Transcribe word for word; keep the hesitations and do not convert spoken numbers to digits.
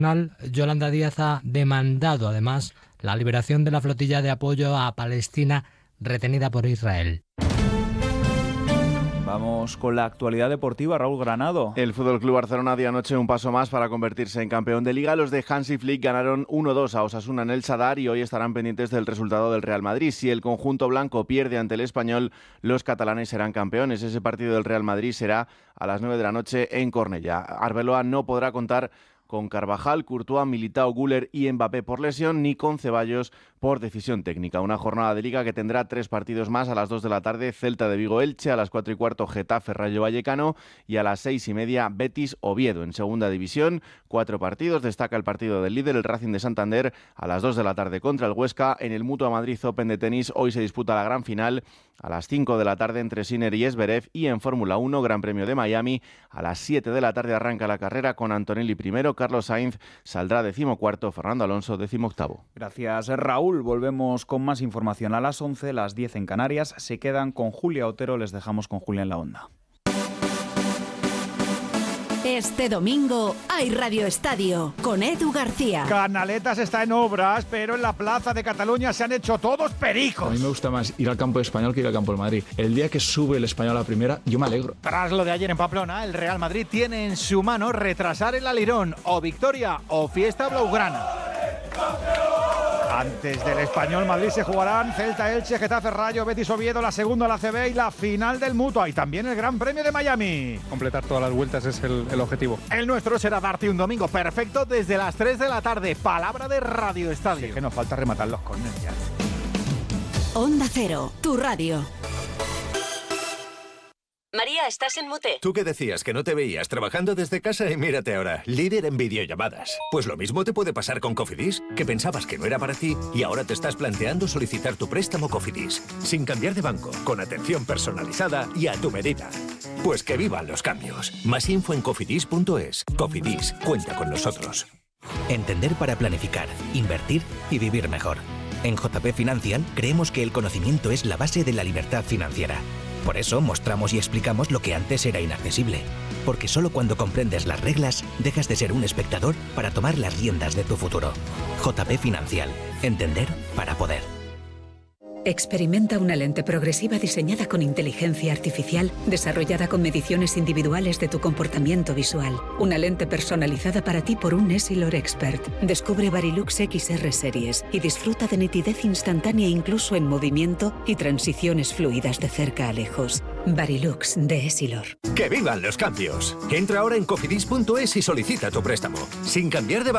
Yolanda Díaz ha demandado además la liberación de la flotilla de apoyo a Palestina retenida por Israel. Vamos con la actualidad deportiva, Raúl Granado. El F C Barcelona dio anoche un paso más para convertirse en campeón de Liga. Los de Hansi Flick ganaron uno dos a Osasuna en el Sadar y hoy estarán pendientes del resultado del Real Madrid. Si el conjunto blanco pierde ante el Español, los catalanes serán campeones. Ese partido del Real Madrid será a las nueve de la noche en Cornellá. Arbeloa no podrá contar con Carvajal, Courtois, Militao, Güler y Mbappé por lesión, ni con Ceballos por decisión técnica. Una jornada de Liga que tendrá tres partidos más: a las dos de la tarde, Celta de Vigo-Elche; a las cuatro y cuarto, Getafe Rayo Vallecano; y a las seis y media, Betis Oviedo. En segunda división, cuatro partidos. Destaca el partido del líder, el Racing de Santander, a las dos de la tarde contra el Huesca. En el Mutua Madrid Open de tenis, hoy se disputa la gran final a las cinco de la tarde entre Sinner y Zverev. Y en Fórmula uno, Gran Premio de Miami, a las siete de la tarde arranca la carrera con Antonelli primero, Carlos Sainz saldrá decimocuarto, Fernando Alonso decimoctavo. Gracias, Raúl. Volvemos con más información a las once, las diez en Canarias. Se quedan con Julia Otero, les dejamos con Julia en la onda. Este domingo hay Radio Estadio con Edu García. Canaletas está en obras, pero en la Plaza de Cataluña se han hecho todos pericos. A mí me gusta más ir al campo de Español que ir al campo del Madrid. El día que sube el Español a la primera, yo me alegro. Tras lo de ayer en Pamplona, el Real Madrid tiene en su mano retrasar el Alirón, o victoria o fiesta blaugrana. Antes del Español Madrid se jugarán Celta, Elche, Getafe, Rayo, Betis, Oviedo, la segunda la A C B y la final del Mutua, y también el Gran Premio de Miami. Completar todas las vueltas es el, el objetivo. El nuestro será darte un domingo perfecto desde las tres de la tarde. Palabra de Radio Estadio. Sí, que nos falta rematar los córneres ya. Onda Cero, tu radio. María, estás en mute. ¿Tú qué decías? Que no te veías trabajando desde casa y mírate ahora, líder en videollamadas. Pues lo mismo te puede pasar con Cofidis, que pensabas que no era para ti y ahora te estás planteando solicitar tu préstamo Cofidis, sin cambiar de banco, con atención personalizada y a tu medida. Pues que vivan los cambios. Más info en cofidis punto es. Cofidis, cuenta con nosotros. Entender para planificar, invertir y vivir mejor. En J P Financial creemos que el conocimiento es la base de la libertad financiera. Por eso mostramos y explicamos lo que antes era inaccesible. Porque solo cuando comprendes las reglas, dejas de ser un espectador para tomar las riendas de tu futuro. J P Financial. Entender para poder. Experimenta una lente progresiva diseñada con inteligencia artificial, desarrollada con mediciones individuales de tu comportamiento visual. Una lente personalizada para ti por un Essilor Expert. Descubre Varilux X R Series y disfruta de nitidez instantánea incluso en movimiento y transiciones fluidas de cerca a lejos. Varilux de Essilor. ¡Que vivan los cambios! Entra ahora en cofidis punto es y solicita tu préstamo. Sin cambiar de